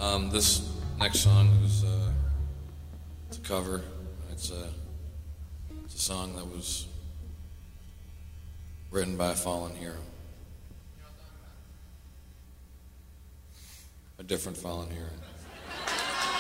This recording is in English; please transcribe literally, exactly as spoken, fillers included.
Um, this next song is uh, it's a cover. It's a, it's a song that was written by a fallen hero. A different fallen hero.